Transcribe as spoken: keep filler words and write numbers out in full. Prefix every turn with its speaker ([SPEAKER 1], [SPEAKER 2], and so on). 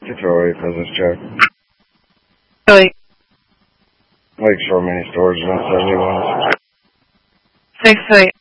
[SPEAKER 1] Victoria Business Check.
[SPEAKER 2] Really?
[SPEAKER 1] Lakeshore Mini Storage, one seventy-one.
[SPEAKER 2] Six, wait.